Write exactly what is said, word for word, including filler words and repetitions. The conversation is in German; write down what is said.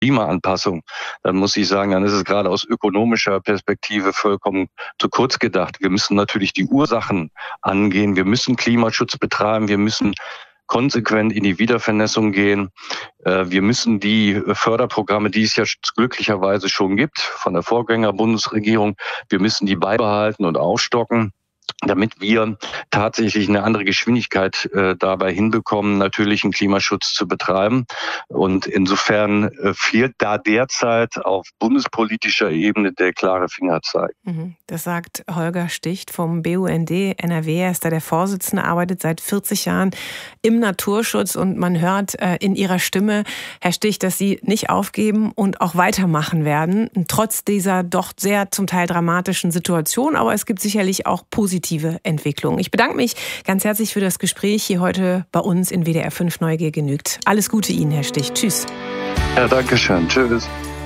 Klimaanpassung, dann muss ich sagen, dann ist es gerade aus ökonomischer Perspektive vollkommen zu kurz gedacht. Wir müssen natürlich die Ursachen angehen. Wir müssen Klimaschutz betreiben. Wir müssen konsequent in die Wiedervernässung gehen. Wir müssen die Förderprogramme, die es ja glücklicherweise schon gibt, von der Vorgängerbundesregierung, wir müssen die beibehalten und aufstocken, damit wir tatsächlich eine andere Geschwindigkeit äh, dabei hinbekommen, natürlichen Klimaschutz zu betreiben. Und insofern äh, fehlt da derzeit auf bundespolitischer Ebene der klare Fingerzeig. Das sagt Holger Sticht vom B U N D N R W. Er ist da der Vorsitzende, arbeitet seit vierzig Jahren im Naturschutz. Und man hört äh, in Ihrer Stimme, Herr Sticht, dass Sie nicht aufgeben und auch weitermachen werden, trotz dieser doch sehr zum Teil dramatischen Situation. Aber es gibt sicherlich auch positive Entwicklung. Ich bedanke mich ganz herzlich für das Gespräch hier heute bei uns in W D R fünf Neugier genügt. Alles Gute Ihnen, Herr Stich. Tschüss. Ja, danke schön. Tschüss.